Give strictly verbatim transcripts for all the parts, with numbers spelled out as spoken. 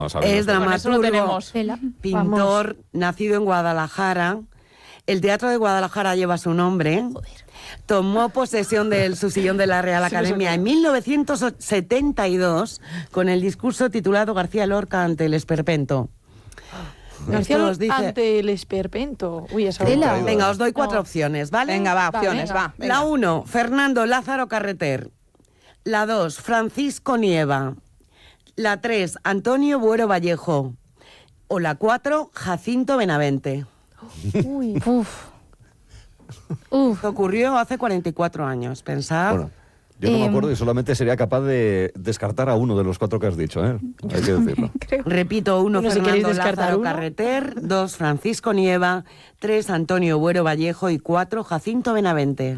Es dramaturgo, pintor, Vamos. nacido en Guadalajara. El Teatro de Guadalajara lleva su nombre. Joder. Tomó posesión de su sillón de la Real Academia en mil novecientos setenta y dos con el discurso titulado García Lorca ante el esperpento. García Esto nos dice- ante el esperpento. Uy, esa Venga, boca. venga, os doy cuatro No. opciones, ¿vale? Venga, va, Va, opciones, venga. va. venga. La uno, Fernando Lázaro Carreter. La dos, Francisco Nieva. La tres, Antonio Buero Vallejo. O la cuatro, Jacinto Benavente. Uy. Uf. Uf. Esto ocurrió hace cuarenta y cuatro años, pensad. Bueno, yo no me Em. acuerdo y solamente sería capaz de descartar a uno de los cuatro que has dicho, ¿eh? Hay que decirlo. Repito, uno, Bueno, si queréis Fernando descartar Lázaro uno. Carreter. Dos, Francisco Nieva. Tres, Antonio Buero Vallejo. Y cuatro, Jacinto Benavente.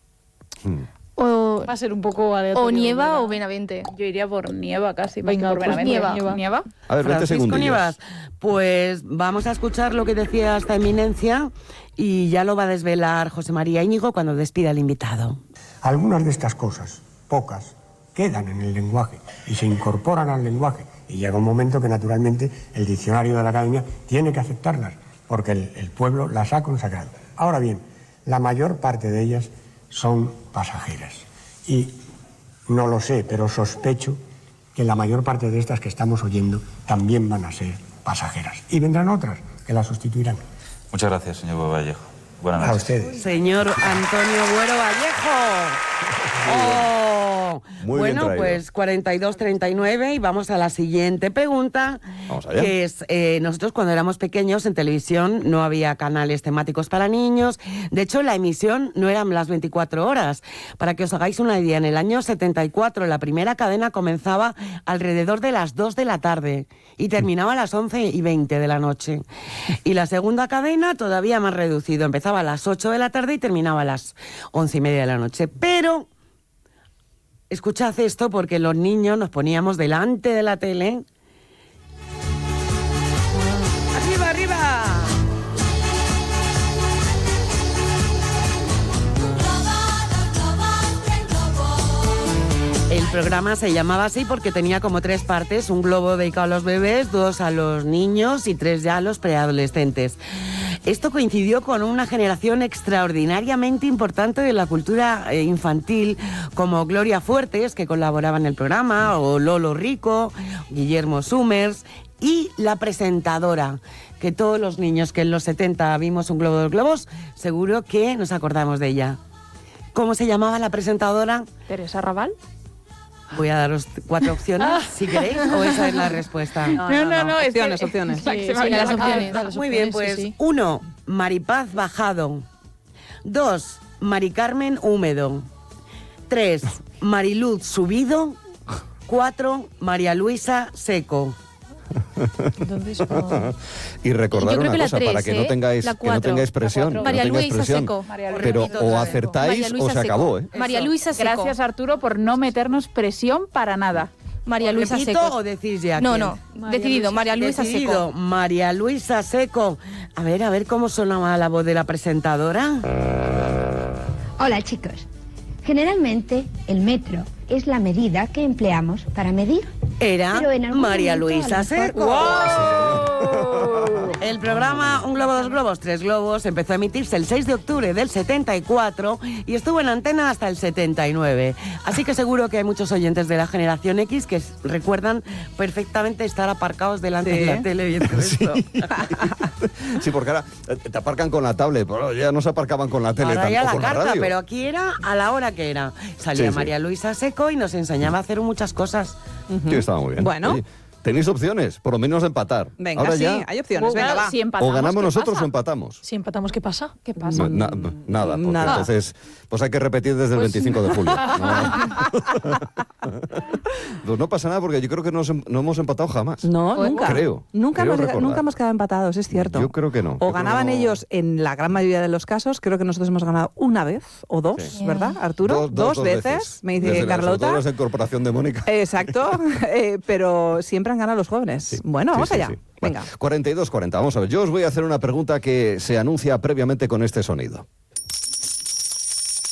O, Va a ser un poco aleatorio. o Nieva ¿verdad? o Benavente. Yo iría por Nieva casi, más Venga, que por pues Benavente. Nieva. Nieva. A ver, veinte Francisco segundillos. Nievas, pues vamos a escuchar lo que decía esta eminencia y ya lo va a desvelar José María Íñigo cuando despida al invitado. Algunas de estas cosas, pocas, quedan en el lenguaje y se incorporan al lenguaje. Y llega un momento que naturalmente el diccionario de la Academia tiene que aceptarlas, porque el, el pueblo las ha consagrado. Ahora bien, la mayor parte de ellas son pasajeras. Y no lo sé, pero sospecho que la mayor parte de estas que estamos oyendo también van a ser pasajeras. Y vendrán otras que las sustituirán. Muchas gracias, señor Vallejo. Buenas A noches. ustedes. Señor Antonio Buero Vallejo. Oh, Muy bien bueno, traído. pues cuarenta y dos treinta y nueve y vamos a la siguiente pregunta. Vamos allá. Que es, eh, nosotros cuando éramos pequeños en televisión no había canales temáticos para niños. De hecho, la emisión no eran las veinticuatro horas. Para que os hagáis una idea, en el año setenta y cuatro la primera cadena comenzaba alrededor de las dos de la tarde y terminaba a las once y veinte de la noche. Y la segunda cadena todavía más reducido, empezaba a las ocho de la tarde y terminaba a las once y media de la noche. Pero escuchad esto porque los niños nos poníamos delante de la tele. ¡Arriba, arriba! El programa se llamaba así porque tenía como tres partes, un globo dedicado a los bebés, dos a los niños y tres ya a los preadolescentes. Esto coincidió con una generación extraordinariamente importante de la cultura eh, infantil, como Gloria Fuertes, que colaboraba en el programa, o Lolo Rico, Guillermo Summers, y la presentadora, que todos los niños que en los setenta vimos un globo de los globos, seguro que nos acordamos de ella. ¿Cómo se llamaba la presentadora? Teresa Raval. Voy a daros cuatro opciones, si queréis, o esa es la respuesta. No, no, no, es que- Opciones, opciones. Sí, Sí, se me sí, había las acabado. opciones. las Muy bien, opciones, pues sí, sí. uno, Maripaz Bajado. Dos, Mari Carmen Húmedo. Tres, Mariluz Subido. Cuatro, María Luisa Seco. Entonces, oh. Y recordar Yo creo una que la cosa, tres, para que no ¿eh? tengáis, La que no cuatro. tengáis presión, La que no María tengáis Luisa presión, Seco. María Luisa. pero Repito o otra vez. acertáis María o Luisa se Seco. acabó, ¿eh? María Eso. Luisa Seco. Gracias, Arturo, por no meternos presión para nada. María Luisa ¿Repito Seco. o decís ya No, quién? no. María Decidido. Luisa- María Luisa Decidido, Seco. María Luisa Seco. A ver, a ver cómo sonaba la voz de la presentadora. Hola chicos. Generalmente el metro es la medida que empleamos para medir. Era Pero en algún María momento, Luisa a lo mejor- Seco. El programa Un Globo, Dos Globos, Tres Globos empezó a emitirse el seis de octubre del setenta y cuatro y estuvo en antena hasta el setenta y nueve. Así que seguro que hay muchos oyentes de la generación X que s- recuerdan perfectamente estar aparcados delante Sí. de la tele viendo esto. Sí, porque ahora eh, te aparcan con la tablet, pero ya no se aparcaban con la tele Ahora ya tampoco la con la carta, radio. pero aquí era a la hora que era. Salía Sí, sí. María Luisa Seco y nos enseñaba a hacer muchas cosas. Sí, estaba muy bien. Bueno. Oye, tenéis opciones, por lo menos de empatar. Venga, Ahora sí, ya, hay opciones. Venga, Claro, va. si empatamos, o ganamos ¿qué nosotros pasa? o empatamos. Si empatamos, ¿qué pasa? ¿Qué pasa? No, na- nada, porque Nada. entonces pues hay que repetir desde el veinticinco de julio. No. Pues no pasa nada porque yo creo que no, nos em- no hemos empatado jamás. No, nunca. Creo, Nunca, creo hemos, recordar. nunca hemos quedado empatados, es cierto. Yo creo que no. Yo O creo ganaban que no. ellos en la gran mayoría de los casos. Creo que nosotros hemos ganado una vez o dos, Sí. ¿verdad, Arturo? Dos, dos veces, me dice Desde la- sobre todo Carlota. desde la incorporación de Mónica. Exacto, eh, pero siempre han ganado los jóvenes. Sí, Bueno, sí, vamos sí, allá. sí. Venga. Bueno, cuarenta y dos cuarenta, vamos a ver. Yo os voy a hacer una pregunta que se anuncia previamente con este sonido.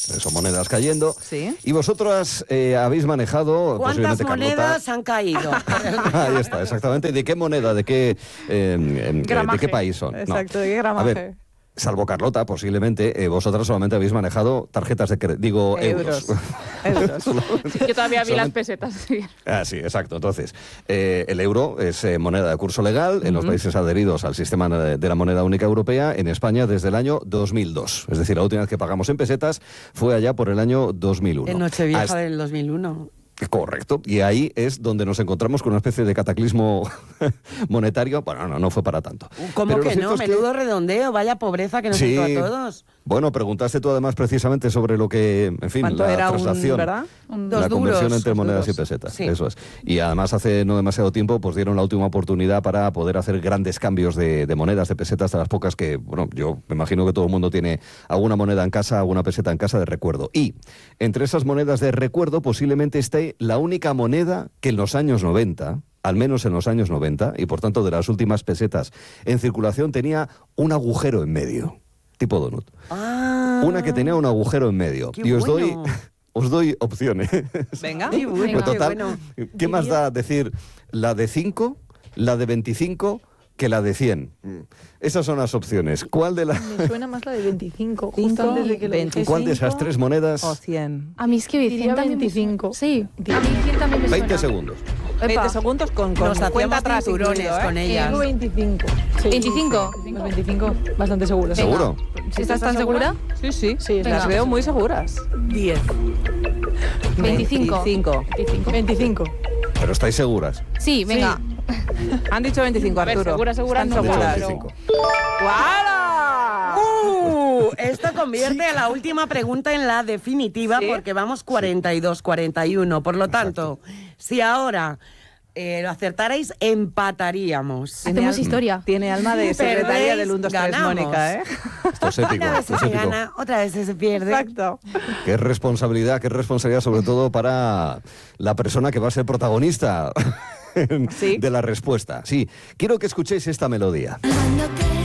Son monedas cayendo. Sí. Y vosotras eh, habéis manejado... ¿Cuántas posiblemente, monedas Carlota, han caído? ahí está, exactamente. ¿De qué moneda? ¿De qué, eh, em, de Gramaje. qué país son? No. Exacto, ¿de qué A gramaje? ver, salvo Carlota, posiblemente, eh, vosotras solamente habéis manejado tarjetas de crédito, digo, euros. Euros. Yo todavía vi las Solamente- pesetas. Sí. Ah, sí, exacto. Entonces, eh, el euro es eh, moneda de curso legal en los países adheridos al sistema de, de la moneda única europea, en España desde el año dos mil dos. Es decir, la última vez que pagamos en pesetas fue allá por el año dos mil uno. En Nochevieja Hasta- del dos mil uno. Correcto, y ahí es donde nos encontramos con una especie de cataclismo monetario. Bueno, no, no fue para tanto. ¿Cómo Pero lo que cierto no? es que- Menudo redondeo, vaya pobreza que nos Sí. entró a todos. Bueno, preguntaste tú además precisamente sobre lo que, en fin, ¿Cuánto la era un, transacción. verdad? Un- Dos la duros, conversión entre dos monedas duros. y pesetas, Sí. eso es. Y además hace no demasiado tiempo pues dieron la última oportunidad para poder hacer grandes cambios de, de monedas, de pesetas, de las pocas que, bueno, yo me imagino que todo el mundo tiene alguna moneda en casa, alguna peseta en casa de recuerdo. Y entre esas monedas de recuerdo posiblemente esté la única moneda que en los años noventa, al menos en los años noventa, y por tanto de las últimas pesetas en circulación, tenía un agujero en medio, tipo donut. Ah, Una que tenía un agujero en medio. qué Y os doy, bueno. os doy opciones. Venga. Qué bueno, Pues qué total, bueno. ¿qué más da decir la de cinco, la de veinticinco que la de cien? Esas son las opciones. ¿Cuál de, la, Me suena más la de veinticinco. Cinco, Justo antes de que lo veinticinco. ¿cuál de esas tres monedas? O cien. A mí es que Diría cien también me veinticinco. suena. Sí, a mí cien también me suena. veinte segundos. Epa. veinte segundos con, con Nos cuenta hacíamos atrás cinturones incluido, ¿eh? con ellas. Digo veinticinco. Sí. ¿veinticinco? Pues veinticinco, bastante seguro. sí. ¿Seguro? ¿Estás tan segura? Sí, sí. Sí, Las venga. veo muy seguras. Diez. veinticinco. veinticinco. veinticinco. Pero estáis seguras. Sí, venga. Han dicho veinticinco, A ver, Arturo. segura, segura, Están no, De hecho, seguras. pero- veinticinco. ¡Guau! Uh, esto convierte a la última pregunta en la definitiva ¿Sí? porque vamos cuarenta y dos, cuarenta y uno. Por lo tanto, si ahora eh, lo acertarais, empataríamos. Hacemos historia. Tiene alma de secretaria Perdéis, del uno, dos, tres, ganamos. Mónica, ¿eh? Esto es épico. Una vez esto es se épico. gana, otra vez se pierde. Exacto. Qué responsabilidad, qué responsabilidad sobre todo para la persona que va a ser protagonista Sí. de la respuesta. Sí, quiero que escuchéis esta melodía. Cuando queremos